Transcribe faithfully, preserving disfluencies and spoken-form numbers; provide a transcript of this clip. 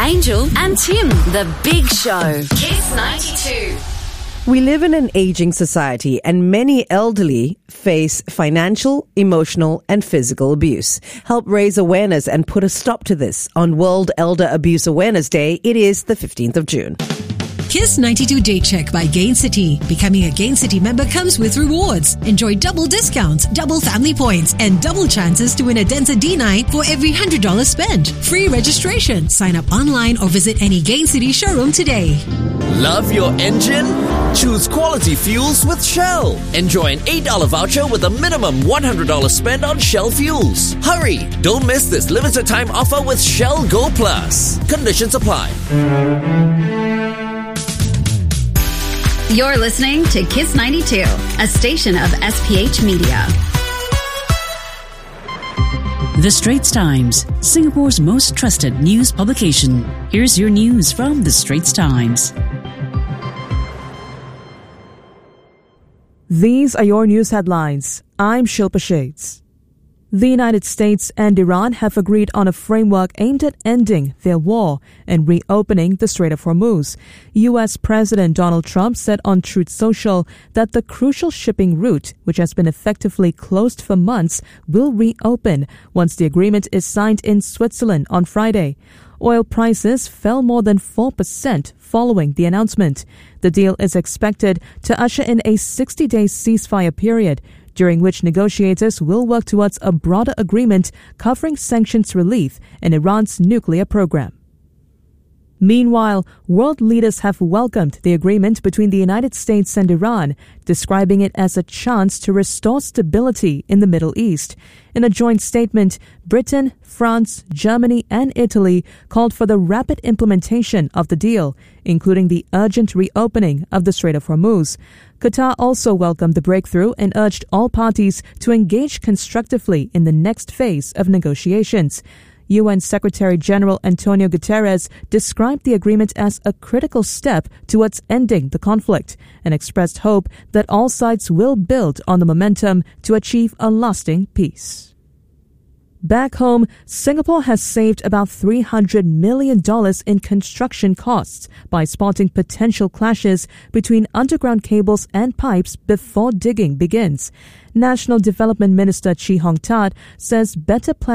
Angel and Tim, The Big Show. Kiss ninety-two. We live in an aging society, and many elderly face financial, emotional, and physical abuse. Help raise awareness and put a stop to this. On World Elder Abuse Awareness Day, it is the fifteenth of June. Kiss ninety-two Day Check by Gain City. Becoming a Gain City member comes with rewards. Enjoy double discounts, double family points, and double chances to win a Denza D nine for every one hundred dollars spent. Free registration. Sign up online or visit any Gain City showroom today. Love your engine? Choose quality fuels with Shell. Enjoy an eight dollars voucher with a minimum one hundred dollars spent on Shell fuels. Hurry! Don't miss this limited time offer with Shell Go Plus. Conditions apply. You're listening to Kiss ninety-two, a station of S P H Media. The Straits Times, Singapore's most trusted news publication. Here's your news from The Straits Times. These are your news headlines. I'm Shilpa Shades. The United States and Iran have agreed on a framework aimed at ending their war and reopening the Strait of Hormuz. U S President Donald Trump said on Truth Social that the crucial shipping route, which has been effectively closed for months, will reopen once the agreement is signed in Switzerland on Friday. Oil prices fell more than four percent following the announcement. The deal is expected to usher in a sixty-day ceasefire period, during which negotiators will work towards a broader agreement covering sanctions relief and Iran's nuclear program. Meanwhile, world leaders have welcomed the agreement between the United States and Iran, describing it as a chance to restore stability in the Middle East. In a joint statement, Britain, France, Germany, and Italy called for the rapid implementation of the deal, including the urgent reopening of the Strait of Hormuz. Qatar also welcomed the breakthrough and urged all parties to engage constructively in the next phase of negotiations. U N Secretary-General Antonio Guterres described the agreement as a critical step towards ending the conflict and expressed hope that all sides will build on the momentum to achieve a lasting peace. Back home, Singapore has saved about three hundred million dollars in construction costs by spotting potential clashes between underground cables and pipes before digging begins. National Development Minister Chee Hong Tat says better planning